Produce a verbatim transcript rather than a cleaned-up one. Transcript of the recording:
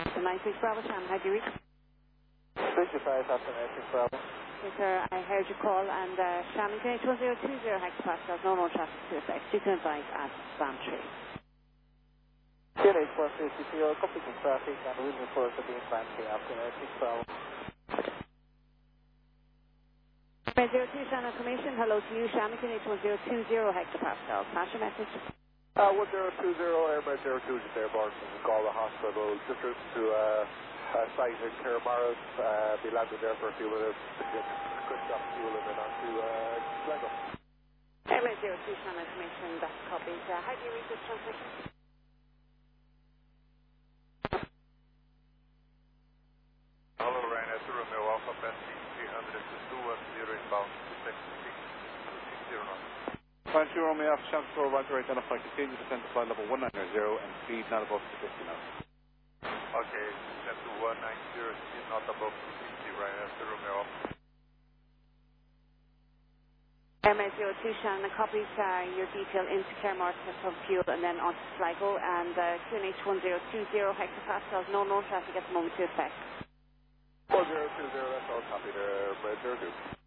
The nine six Bravo, Shannon, how do you reach? fifty-five after nine six Bravo. Yes, sir, I heard your call, and uh, Shannon, Q H one zero two zero hectopascals, no road traffic to effect. You can advise at Bantry. Q H one zero two zero, completing traffic and will report to be in Bantry after nine six Bravo. zero two Shannon information, hello to you, Shannon, Q H one zero two zero hectopascals. Pass your message. Uh, one zero two zero, Airbus zero two is airborne from Galway Hospital, just to uh, a site in Kermaris, uh, be landed there for a few minutes, quick stop fuel and then on to uh, Glasgow. Airbus zero two Shannon information, that's copies. Uh, how do you read this transmission? Hello, Ryanair, to Romeo Alpha, passing three hundred to two one zero inbound to six six zero nine. Bantry Romeo Alpha, chance for right to identify, continue to descend to flight level one nine zero and speed not above two fifty knots. Okay, descend to one nine zero, speed not above two fifty, Ryanair, to Romeo Alpha. Airbus zero two Shannon, copies uh, your detail into Kermar to pump fuel and then on to Sligo, and uh, Q H one zero two zero hectopascals, no known traffic at the moment to effect. one zero two zero, that's all copy there, Red zero two.